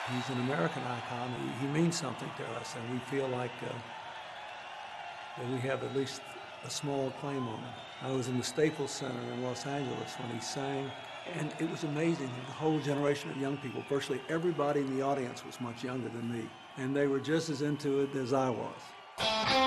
He's an American icon. He means something to us, and we feel like that we have at least a small claim on him. I was in the Staples Center in Los Angeles when he sang, and it was amazing. The whole generation of young people, virtually everybody in the audience was much younger than me, and they were just as into it as I was.